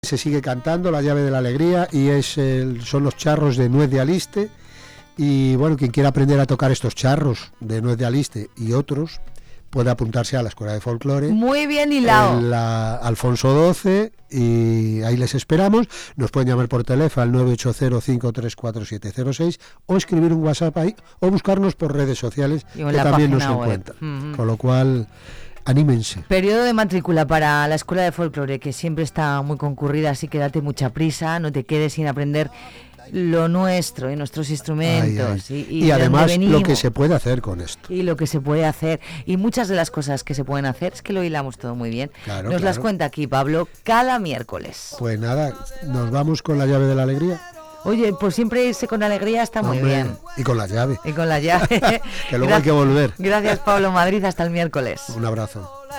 Se sigue cantando La llave de la alegría y son los charros de nuez de aliste. Y bueno, quien quiera aprender a tocar estos charros de nuez de aliste y otros puede apuntarse a la Escuela de Folclore. Muy bien hilado. En la Alfonso XII, y ahí les esperamos. Nos pueden llamar por teléfono al 980-534-706 o escribir un WhatsApp ahí o buscarnos por redes sociales, que también nos encuentran. Con lo cual, anímense. Periodo de matrícula para la Escuela de Folclore, que siempre está muy concurrida, así que date mucha prisa, no te quedes sin aprender lo nuestro y nuestros instrumentos. Y además lo que se puede hacer con esto. Y lo que se puede hacer. Y muchas de las cosas que se pueden hacer, es que lo hilamos todo muy bien. Nos las cuenta aquí Pablo cada miércoles. Pues nada, nos vamos con La llave de la alegría. Oye, pues siempre irse con alegría está muy bien. Y con la llave. Y con la llave. Que luego hay que volver. Gracias, Pablo Madrid. Hasta el miércoles. Un abrazo.